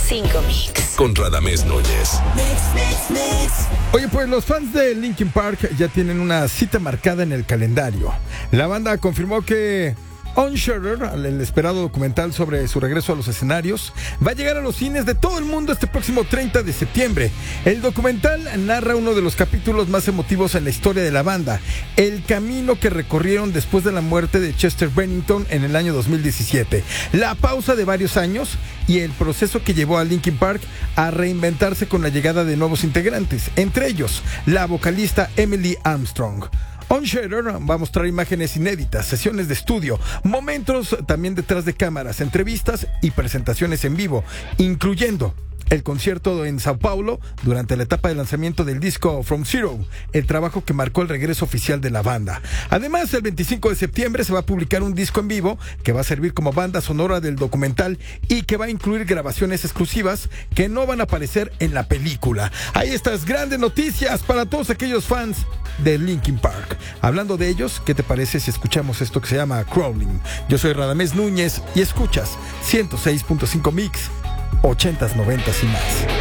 100.5 Mix. Con Radamés Núñez. Oye, pues los fans de Linkin Park ya tienen una cita marcada en el calendario. La banda confirmó que Unshattered, el esperado documental sobre su regreso a los escenarios, va a llegar a los cines de todo el mundo este próximo 30 de septiembre. El documental narra uno de los capítulos más emotivos en la historia de la banda, el camino que recorrieron después de la muerte de Chester Bennington en el año 2017, la pausa de varios años y el proceso que llevó a Linkin Park a reinventarse con la llegada de nuevos integrantes, entre ellos la vocalista Emily Armstrong. Unshattered va a mostrar imágenes inéditas, sesiones de estudio, momentos también detrás de cámaras, entrevistas y presentaciones en vivo, incluyendo el concierto en Sao Paulo durante la etapa de lanzamiento del disco From Zero, el trabajo que marcó el regreso oficial de la banda. Además, el 25 de septiembre se va a publicar un disco en vivo que va a servir como banda sonora del documental y que va a incluir grabaciones exclusivas que no van a aparecer en la película. Hay estas grandes noticias para todos aquellos fans de Linkin Park. Hablando de ellos, ¿qué te parece si escuchamos esto que se llama Crawling? Yo soy Radamés Núñez y escuchas 106.5 Mix, 80s, 90s y más.